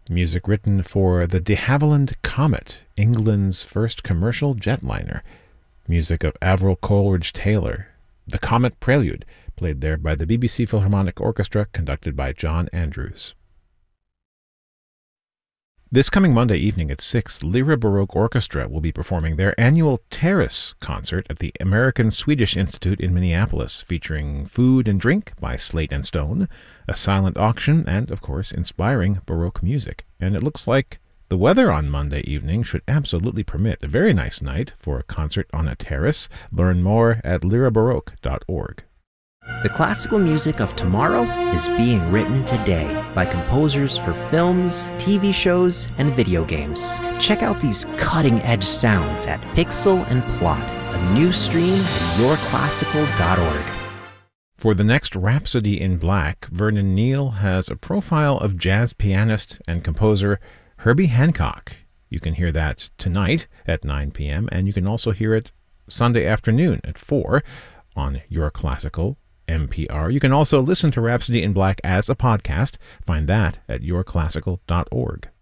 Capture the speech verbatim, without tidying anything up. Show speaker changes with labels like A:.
A: Music written for the de Havilland Comet, England's first commercial jetliner. Music of Avril Coleridge-Taylor. The Comet Prelude, played there by the B B C Philharmonic Orchestra, conducted by John Andrews. This coming Monday evening at six, Lyra Baroque Orchestra will be performing their annual Terrace concert at the American-Swedish Institute in Minneapolis, featuring food and drink by Slate and Stone, a silent auction, and, of course, inspiring Baroque music. And it looks like the weather on Monday evening should absolutely permit. A very nice night for a concert on a terrace. Learn more at lyra baroque dot org.
B: The classical music of tomorrow is being written today by composers for films, T V shows, and video games. Check out these cutting-edge sounds at Pixel and Plot, a new stream at your classical dot org.
A: For the next Rhapsody in Black, Vernon Neal has a profile of jazz pianist and composer Herbie Hancock. You can hear that tonight at nine p m, and you can also hear it Sunday afternoon at four on Your Classical N P R. You can also listen to Rhapsody in Black as a podcast. Find that at your classical dot org.